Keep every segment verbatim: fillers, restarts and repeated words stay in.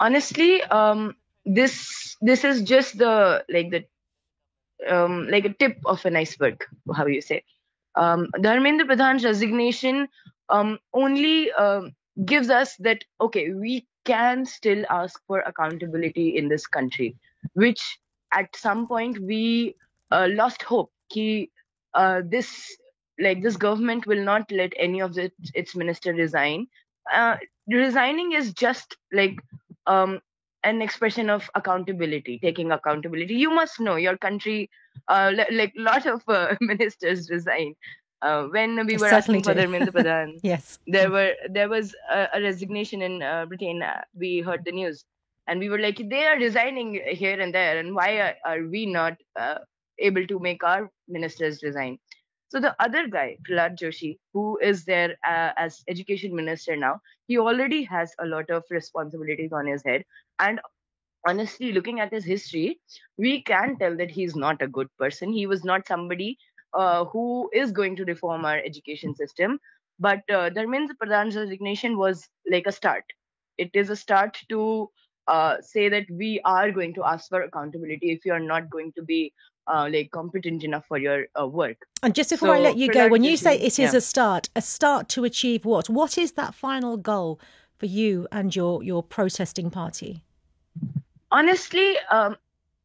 honestly, um, this this is just the like the um, like a tip of an iceberg, how you say. Um, Dharmendra Pradhan's resignation um, only um, gives us that, okay, we can still ask for accountability in this country, which at some point we uh, lost hope. Ki, uh, this like this government will not let any of the, its minister resign. Uh, Resigning is just like um, an expression of accountability, taking accountability. You must know your country. Uh, li- like lot of uh, ministers resign. Uh, when we I were certainly asking for do. Dharmendra Pradhan, Yes. there were there was a, a resignation in uh, Britain. Uh, we heard the news, and we were like, they are resigning here and there, and why are, are we not uh, able to make our ministers resign? So the other guy, Prahlad Joshi, who is there uh, as education minister now, he already has a lot of responsibilities on his head, and honestly, looking at his history, we can tell that he's not a good person. He was not somebody uh, who is going to reform our education system. But uh, Dharmendra Pradhan's resignation was like a start. It is a start to uh, say that we are going to ask for accountability if you are not going to be uh, like competent enough for your uh, work. And just before I let So you go, Prahlad when you say Joshi, it is yeah. a start, a start to achieve what? What is that final goal for you and your, your protesting party? Honestly, um,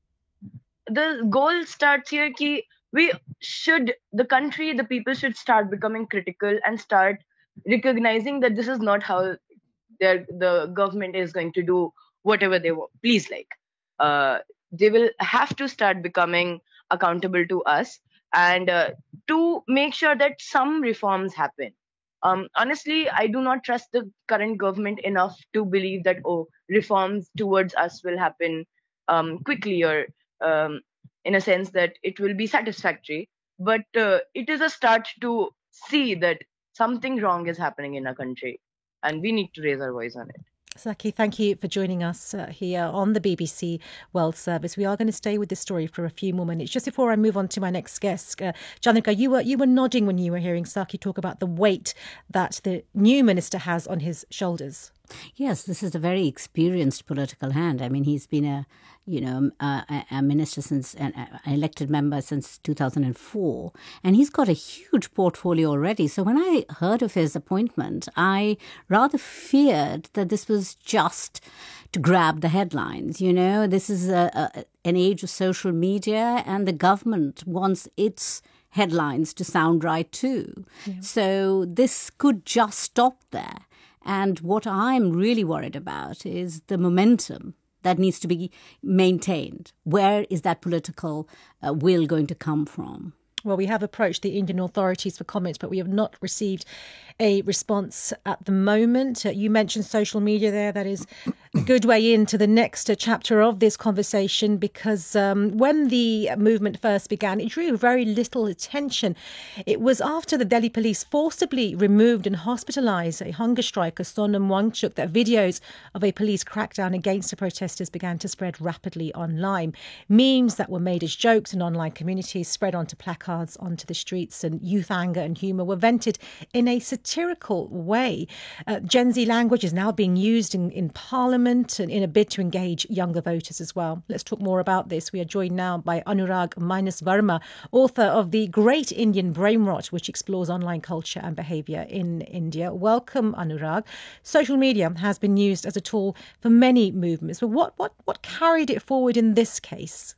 the goal starts here ki we should the country the people should start becoming critical and start recognizing that this is not how their the government is going to do whatever they wa- please like. uh, they will have to start becoming accountable to us, and uh, to make sure that some reforms happen. Um, honestly, I do not trust the current government enough to believe that, oh, reforms towards us will happen um, quickly, or um, in a sense that it will be satisfactory. But uh, it is a start to see that something wrong is happening in our country, and we need to raise our voice on it. Saki, thank you for joining us uh, here on the B B C World Service. We are going to stay with this story for a few more minutes. Just before I move on to my next guest, uh, Janika, you were you were nodding when you were hearing Saki talk about the weight that the new minister has on his shoulders. Yes, this is a very experienced political hand. I mean, he's been a, you know, a, a minister since, an, an elected member since two thousand four, and he's got a huge portfolio already. So when I heard of his appointment, I rather feared that this was just to grab the headlines. You know, this is a, a, an age of social media, and the government wants its headlines to sound right too. Yeah. So this could just stop there. And what I'm really worried about is the momentum that needs to be maintained. Where is that political uh, will going to come from? Well, we have approached the Indian authorities for comments, but we have not received a response at the moment. Uh, you mentioned social media there. That is a good way into the next uh, chapter of this conversation, because um, when the movement first began, it drew very little attention. It was after the Delhi police forcibly removed and hospitalised a hunger striker, Sonam Wangchuk, that videos of a police crackdown against the protesters began to spread rapidly online. Memes that were made as jokes in online communities spread onto placards, onto the streets, and youth anger and humour were vented in a satirical way. Uh, Gen Z language is now being used in, in Parliament and in a bid to engage younger voters as well. Let's talk more about this. We are joined now by Anurag Minus Verma, author of The Great Indian Brain Rot, which explores online culture and behaviour in India. Welcome, Anurag. Social media has been used as a tool for many movements, but what, what, what carried it forward in this case?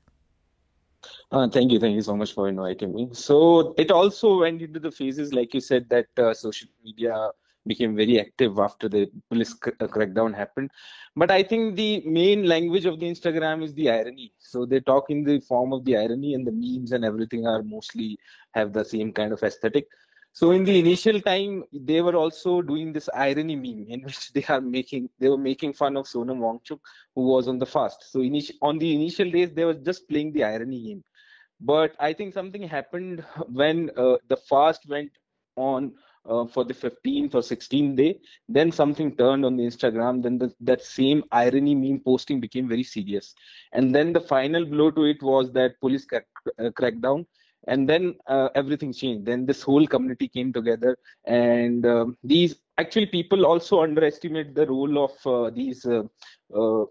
Uh, thank you. Thank you so much for inviting me. So it also went into the phases, like you said, that uh, social media became very active after the police cr- uh, crackdown happened. But I think the main language of the Instagram is the irony. So they talk in the form of the irony, and the memes and everything are mostly have the same kind of aesthetic. So in the initial time, they were also doing this irony meme in which they are making they were making fun of Sonam Wangchuk, who was on the fast. So initi- on the initial days, they were just playing the irony game. But I think something happened when uh, the fast went on uh, for the fifteenth or sixteenth day. Then something turned on the Instagram. Then the, that same irony meme posting became very serious. And then the final blow to it was that police crack, uh, crackdown. And then uh, everything changed. Then this whole community came together. And um, these actually people also underestimate the role of uh, these uh, uh,